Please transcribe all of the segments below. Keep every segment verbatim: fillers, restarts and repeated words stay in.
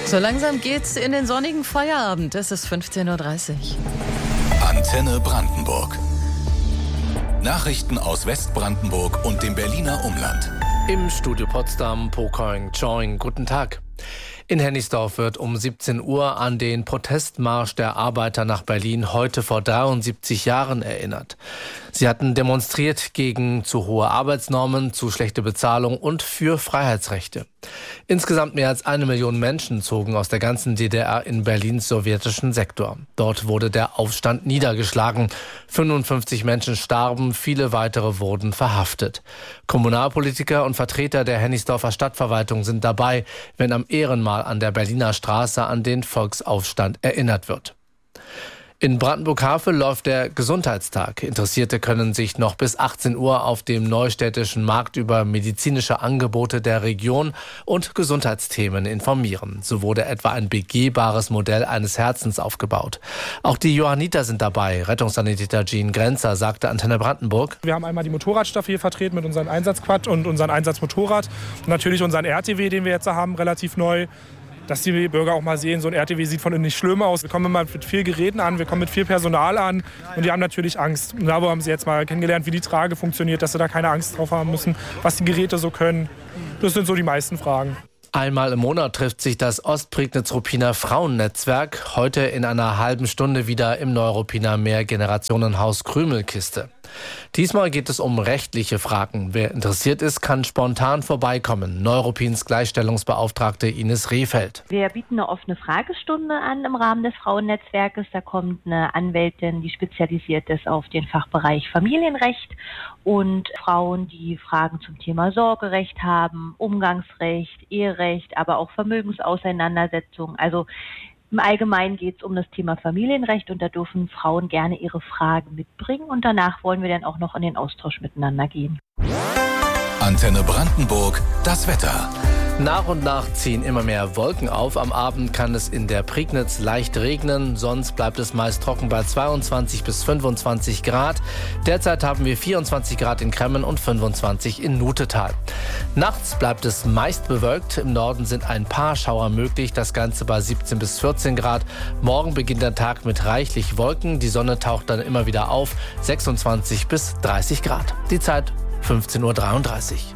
So langsam geht's in den sonnigen Feierabend. Es ist fünfzehn Uhr dreißig. Antenne Brandenburg. Nachrichten aus Westbrandenburg und dem Berliner Umland. Im Studio Potsdam, Pocoing, Choing, guten Tag. In Hennigsdorf wird um siebzehn Uhr an den Protestmarsch der Arbeiter nach Berlin heute vor dreiundsiebzig Jahren erinnert. Sie hatten demonstriert gegen zu hohe Arbeitsnormen, zu schlechte Bezahlung und für Freiheitsrechte. Insgesamt mehr als eine Million Menschen zogen aus der ganzen D D R in Berlins sowjetischen Sektor. Dort wurde der Aufstand niedergeschlagen. fünfundfünfzig Menschen starben, viele weitere wurden verhaftet. Kommunalpolitiker und Vertreter der Hennigsdorfer Stadtverwaltung sind dabei, wenn am Ehrenmal an der Berliner Straße an den Volksaufstand erinnert wird. In Brandenburg-Havel läuft der Gesundheitstag. Interessierte können sich noch bis achtzehn Uhr auf dem Neustädtischen Markt über medizinische Angebote der Region und Gesundheitsthemen informieren. So wurde etwa ein begehbares Modell eines Herzens aufgebaut. Auch die Johanniter sind dabei. Rettungssanitäter Jean Grenzer sagte Antenne Brandenburg: Wir haben einmal die Motorradstaffel vertreten mit unserem Einsatzquad und unserem Einsatzmotorrad. Und natürlich unseren R T W, den wir jetzt haben, relativ neu. Dass die Bürger auch mal sehen, so ein R T W sieht von innen nicht schlimm aus. Wir kommen immer mit viel Geräten an, wir kommen mit viel Personal an und die haben natürlich Angst. Und da haben sie jetzt mal kennengelernt, wie die Trage funktioniert, dass sie da keine Angst drauf haben müssen, was die Geräte so können. Das sind so die meisten Fragen. Einmal im Monat trifft sich das Ostprignitz-Ruppiner Frauennetzwerk. Heute in einer halben Stunde wieder im Neuruppiner Mehrgenerationenhaus Krümelkiste. Diesmal geht es um rechtliche Fragen. Wer interessiert ist, kann spontan vorbeikommen. Neuruppins Gleichstellungsbeauftragte Ines Rehfeld. Wir bieten eine offene Fragestunde an im Rahmen des Frauennetzwerkes. Da kommt eine Anwältin, die spezialisiert ist auf den Fachbereich Familienrecht, und Frauen, die Fragen zum Thema Sorgerecht haben, Umgangsrecht, Eherecht, aber auch Vermögensauseinandersetzungen. Also im Allgemeinen geht es um das Thema Familienrecht und da dürfen Frauen gerne ihre Fragen mitbringen und danach wollen wir dann auch noch in den Austausch miteinander gehen. Antenne Brandenburg, das Wetter. Nach und nach ziehen immer mehr Wolken auf. Am Abend kann es in der Prignitz leicht regnen. Sonst bleibt es meist trocken bei zweiundzwanzig bis fünfundzwanzig Grad. Derzeit haben wir vierundzwanzig Grad in Kremmen und fünfundzwanzig in Nutetal. Nachts bleibt es meist bewölkt. Im Norden sind ein paar Schauer möglich. Das Ganze bei siebzehn bis vierzehn Grad. Morgen beginnt der Tag mit reichlich Wolken. Die Sonne taucht dann immer wieder auf. sechsundzwanzig bis dreißig Grad. Die Zeit fünfzehn Uhr dreiunddreißig.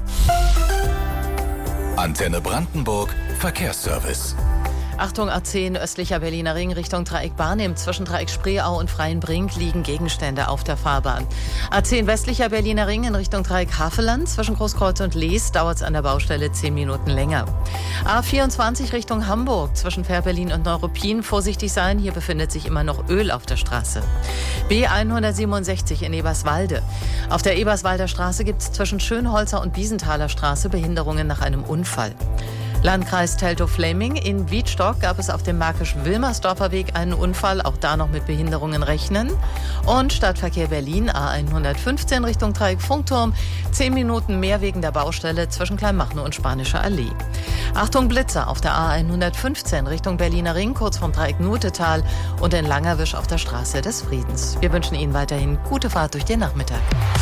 Antenne Brandenburg, Verkehrsservice. Achtung, A zehn östlicher Berliner Ring Richtung Dreieck Barnim. Zwischen Dreieck Spreeau und Freienbrink liegen Gegenstände auf der Fahrbahn. A zehn westlicher Berliner Ring in Richtung Dreieck Havelland. Zwischen Großkreuz und Lees dauert es an der Baustelle zehn Minuten länger. A vierundzwanzig Richtung Hamburg. Zwischen Fährberlin und Neuruppin vorsichtig sein. Hier befindet sich immer noch Öl auf der Straße. B hundertsiebenundsechzig in Eberswalde. Auf der Eberswalder Straße gibt es zwischen Schönholzer und Biesenthaler Straße Behinderungen nach einem Unfall. Landkreis Teltow-Fläming. In Wiedstock gab es auf dem Märkisch-Wilmersdorfer Weg einen Unfall, auch da noch mit Behinderungen rechnen. Und Stadtverkehr Berlin, A hundertfünfzehn Richtung Dreieck Funkturm, zehn Minuten mehr wegen der Baustelle zwischen Kleinmachnow und Spanischer Allee. Achtung Blitzer auf der A hundertfünfzehn Richtung Berliner Ring, kurz vom Dreieck Nutetal und in Langerwisch auf der Straße des Friedens. Wir wünschen Ihnen weiterhin gute Fahrt durch den Nachmittag.